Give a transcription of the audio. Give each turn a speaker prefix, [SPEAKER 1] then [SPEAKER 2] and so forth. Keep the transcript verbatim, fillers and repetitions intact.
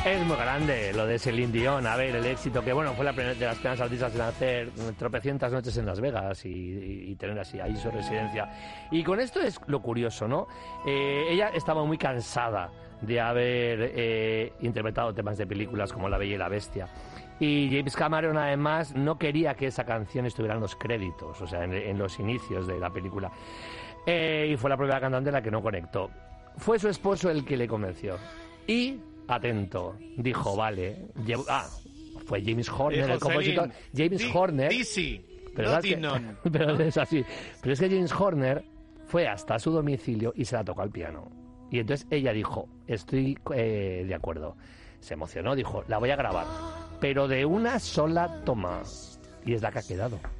[SPEAKER 1] Es muy grande lo de Celine Dion. A ver, el éxito que, bueno, fue la primera de las primeras artistas en hacer tropecientas noches en Las Vegas y, y, y tener así ahí su residencia. Y con esto es lo curioso, ¿no? Eh, ella estaba muy cansada de haber eh, interpretado temas de películas como La Bella y la Bestia. Y James Cameron, además, no quería que esa canción estuviera en los créditos, o sea, en, en los inicios de la película. Eh, y fue la propia cantante la que no conectó. Fue su esposo el que le convenció. Y... atento, dijo, vale, llevo, ah, fue James Horner,
[SPEAKER 2] dijo,
[SPEAKER 1] el compositor, James
[SPEAKER 2] di,
[SPEAKER 1] Horner,
[SPEAKER 2] Dizzy,
[SPEAKER 1] pero,
[SPEAKER 2] no
[SPEAKER 1] es que,
[SPEAKER 2] Dinon,
[SPEAKER 1] pero
[SPEAKER 2] ¿no?
[SPEAKER 1] es así, pero es que James Horner fue hasta su domicilio y se la tocó al piano, y entonces ella dijo, estoy eh, de acuerdo, se emocionó, dijo, la voy a grabar, pero de una sola toma, y es la que ha quedado.